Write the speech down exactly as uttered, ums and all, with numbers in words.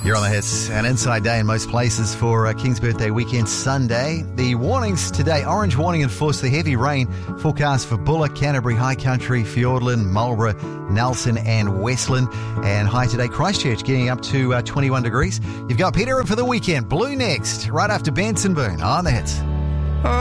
You're on the hits. An inside day in most places for uh, King's Birthday weekend Sunday. The warnings today, orange warning in force, the heavy rain forecast for Buller, Canterbury, High Country, Fiordland, Marlborough, Nelson and Westland. And high today, Christchurch getting up to uh, twenty-one degrees. You've got Peter in for the weekend. Blue next, right after Benson Boone on the hits.